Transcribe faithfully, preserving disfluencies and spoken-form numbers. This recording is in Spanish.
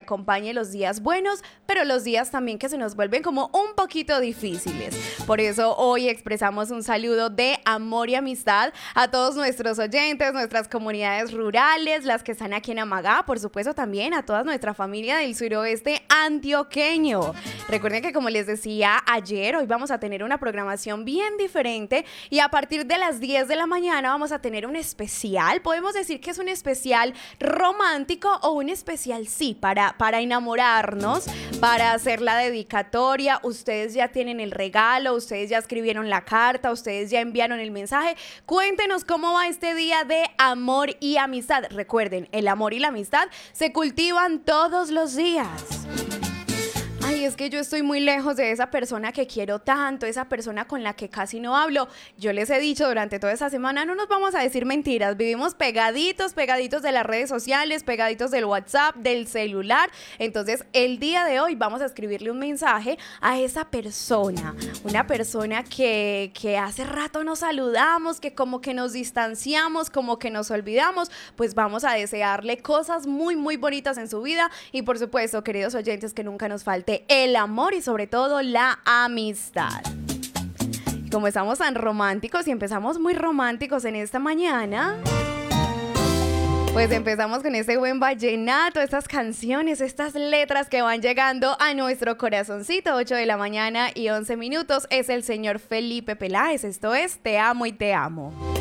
acompañe los días buenos, pero los días también que se nos vuelven como un poquito difíciles. Por eso hoy expresamos un saludo de amor y amistad a todos nuestros oyentes, nuestras comunidades rurales, las que están aquí en Amagá, por supuesto también a toda nuestra familia del suroeste antioqueño. Recuerden que, como les decía ayer, hoy vamos a tener una programación bien diferente y a partir de las diez de la mañana vamos a tener un especial. Podemos decir que es un especial romántico o un especial, sí, para, para enamorarnos, para hacer la dedicatoria. Ustedes ya tienen el regalo, ustedes ya escribieron la carta, ustedes ya enviaron el mensaje. Cuéntenos cómo va este día de amor y amistad. Recuerden, el amor y la amistad se cultivan todos los días. Ay, es que yo estoy muy lejos de esa persona que quiero tanto, esa persona con la que casi no hablo. Yo les he dicho durante toda esa semana, no nos vamos a decir mentiras, vivimos pegaditos, pegaditos de las redes sociales, pegaditos del WhatsApp, del celular. Entonces, el día de hoy vamos a escribirle un mensaje a esa persona, una persona que, que hace rato nos saludamos, que como que nos distanciamos, como que nos olvidamos. Pues vamos a desearle cosas muy, muy bonitas en su vida y, por supuesto, queridos oyentes, que nunca nos falte el amor y sobre todo la amistad. Como estamos tan románticos y empezamos muy románticos en esta mañana, pues empezamos con este buen vallenato, estas canciones, estas letras que van llegando a nuestro corazoncito. Ocho de la mañana y once minutos. Es el señor Felipe Peláez. Esto es Te Amo y Te Amo.